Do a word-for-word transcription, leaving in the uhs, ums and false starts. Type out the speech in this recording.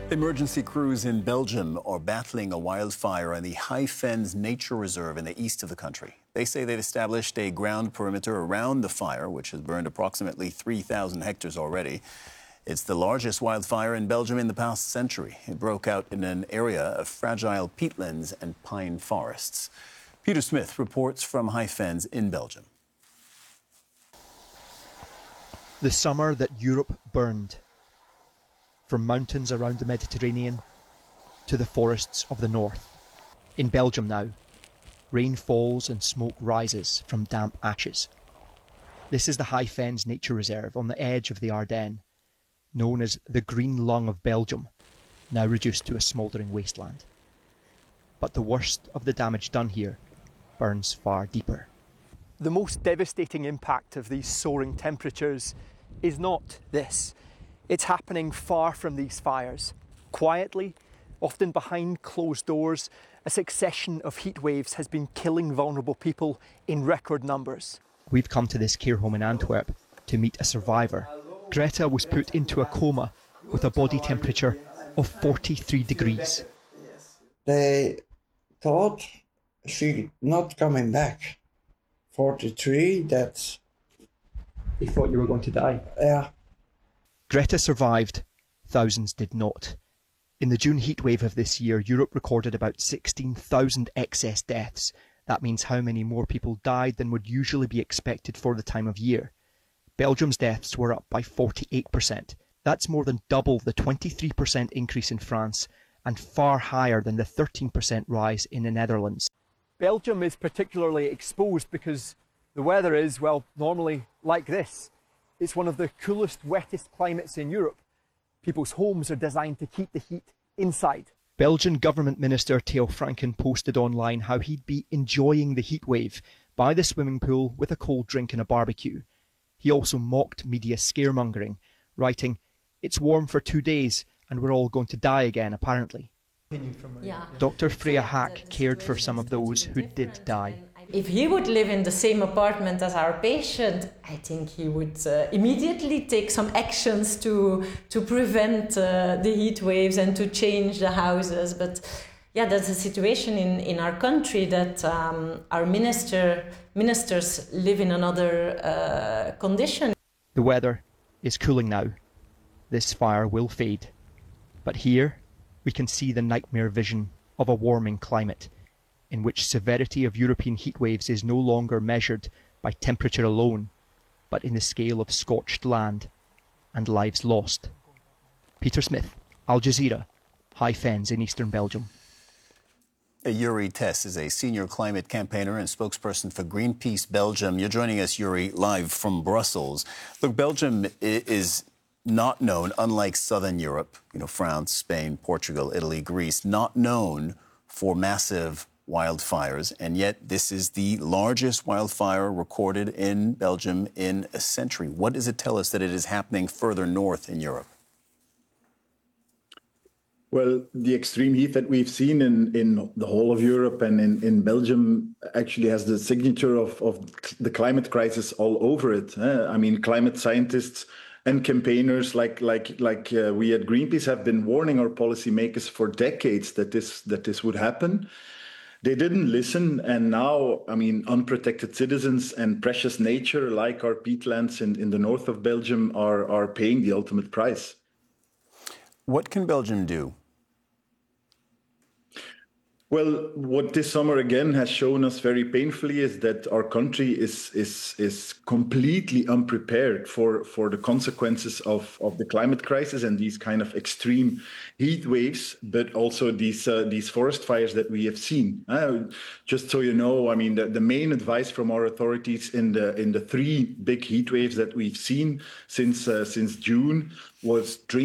Emergency crews in Belgium are battling a wildfire in the High Fens Nature Reserve in the east of the country. They say they've established a ground perimeter around the fire, which has burned approximately three thousand hectares already. It's the largest wildfire in Belgium in the past century. It broke out in an area of fragile peatlands and pine forests. Peter Smith reports from High Fens in Belgium. The summer that Europe burned. From mountains around the Mediterranean to the forests of the north. In Belgium now, rain falls and smoke rises from damp ashes. This is the High Fens Nature Reserve on the edge of the Ardennes, known as the Green Lung of Belgium, now reduced to a smouldering wasteland. But the worst of the damage done here burns far deeper. The most devastating impact of these soaring temperatures is not this. It's happening far from these fires. Quietly, often behind closed doors, a succession of heat waves has been killing vulnerable people in record numbers. We've come to this care home in Antwerp to meet a survivor. Greta was put into a coma with a body temperature of forty-three degrees. They thought she's not coming back. forty-three, that's... They thought you were going to die? Yeah. Greta survived, thousands did not. In the June heatwave of this year, Europe recorded about sixteen thousand excess deaths. That means how many more people died than would usually be expected for the time of year. Belgium's deaths were up by forty-eight percent. That's more than double the twenty-three percent increase in France and far higher than the thirteen percent rise in the Netherlands. Belgium is particularly exposed because the weather is, well, normally like this. It's one of the coolest, wettest climates in Europe. People's homes are designed to keep the heat inside. Belgian government minister Theo Franken posted online how he'd be enjoying the heat wave by the swimming pool with a cold drink and a barbecue. He also mocked media scaremongering, writing, "It's warm for two days and we're all going to die again, apparently." Yeah. Doctor Freya Hack cared for some of those who did die. If he would live in the same apartment as our patient, I think he would uh, immediately take some actions to to prevent uh, the heat waves and to change the houses. But yeah, that's a situation in, in our country that um, our minister ministers live in another uh, condition. The weather is cooling now. This fire will fade. But here we can see the nightmare vision of a warming climate, in which severity of European heat waves is no longer measured by temperature alone, but in the scale of scorched land and lives lost. Peter Smith, Al Jazeera, High Fens in eastern Belgium. Yuri Tess is a senior climate campaigner and spokesperson for Greenpeace Belgium. You're joining us, Yuri, live from Brussels. Look, Belgium is not known, unlike southern Europe, you know, France, Spain, Portugal, Italy, Greece, not known for massive wildfires, and yet this is the largest wildfire recorded in Belgium in a century. What does it tell us that it is happening further north in Europe? Well, the extreme heat that we've seen in, in the whole of Europe and in, in Belgium actually has the signature of, of the climate crisis all over it. Uh, I mean, climate scientists and campaigners like like like uh, we at Greenpeace have been warning our policymakers for decades that this that this would happen. They didn't listen, and now, I mean, unprotected citizens and precious nature, like our peatlands in, in the north of Belgium, are, are paying the ultimate price. What can Belgium do? Well, what this summer again has shown us very painfully is that our country is is is completely unprepared for, for the consequences of, of the climate crisis and these kind of extreme heat waves, but also these uh, these forest fires that we have seen. Uh, just so you know, I mean, the, the main advice from our authorities in the in the three big heat waves that we've seen since uh, since June was drink